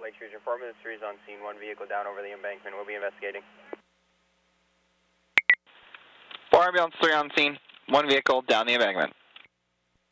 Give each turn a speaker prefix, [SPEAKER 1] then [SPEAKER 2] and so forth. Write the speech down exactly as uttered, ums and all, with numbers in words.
[SPEAKER 1] Lake Region four minutes three is on scene, one vehicle down over the embankment. We'll be investigating.
[SPEAKER 2] four ambulance three on scene, one vehicle down the embankment.